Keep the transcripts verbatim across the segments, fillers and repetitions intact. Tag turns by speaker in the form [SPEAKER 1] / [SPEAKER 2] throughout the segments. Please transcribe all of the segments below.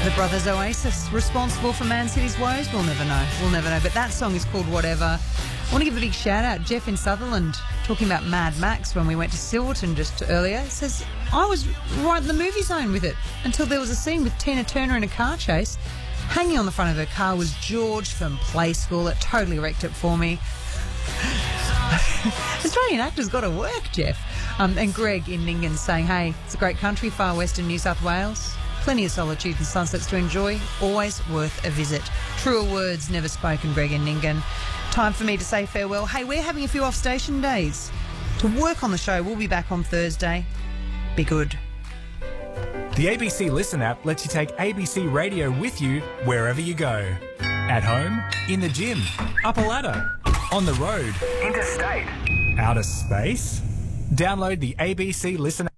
[SPEAKER 1] The Brothers Oasis, responsible for Man City's woes? We'll never know. We'll never know. But that song is called Whatever. I want to give a big shout out. Jeff in Sutherland, talking about Mad Max when we went to Silverton just earlier, says, I was right in the movie zone with it until there was a scene with Tina Turner in a car chase. Hanging on the front of her car was George from Play School. It totally wrecked it for me. Australian actors got to work, Jeff. Um, and Greg in Ningen saying, hey, it's a great country, far western New South Wales. Plenty of solitude and sunsets to enjoy. Always worth a visit. Truer words never spoken, Greg in Ningen. Time for me to say farewell. Hey, we're having a few off-station days to work on the show. We'll be back on Thursday. Be good.
[SPEAKER 2] The A B C Listen app lets you take A B C Radio with you wherever you go. At home, in the gym, up a ladder, on the road, interstate, outer space. Download the A B C Listen app.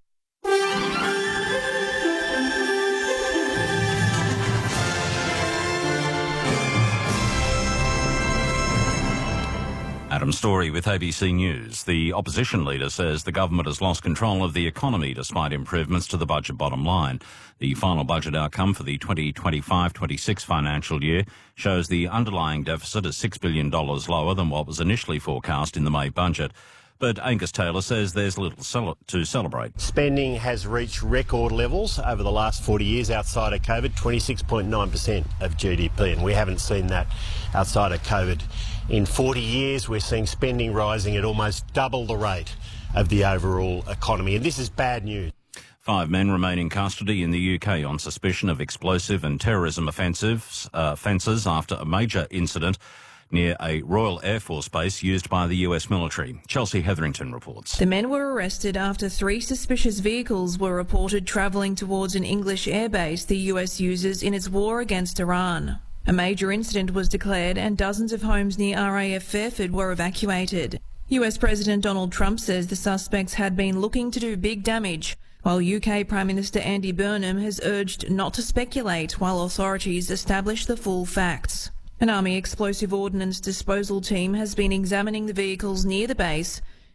[SPEAKER 3] Adam Story with A B C News. The opposition leader says the government has lost control of the economy despite improvements to the budget bottom line. The final budget outcome for the twenty twenty-five twenty-six financial year shows the underlying deficit is six billion dollars lower than what was initially forecast in the May budget. But Angus Taylor says there's little cel- to celebrate.
[SPEAKER 4] Spending has reached record levels over the last forty years outside of COVID, twenty-six point nine percent of G D P, and we haven't seen that outside of COVID. In forty years, we're seeing spending rising at almost double the rate of the overall economy, and this is bad news.
[SPEAKER 3] Five men remain in custody in the U K on suspicion of explosive and terrorism offensives, uh, offences after a major incident near a Royal Air Force base used by the U S military. Chelsea Hetherington reports.
[SPEAKER 5] The men were arrested after three suspicious vehicles were reported travelling towards an English airbase the U S uses in its war against Iran. A major incident was declared and dozens of homes near R A F Fairford were evacuated. U S President Donald Trump says the suspects had been looking to do big damage, while U K Prime Minister Andy Burnham has urged not to speculate while authorities establish the full facts. An Army explosive ordnance disposal team has been examining the vehicles near the base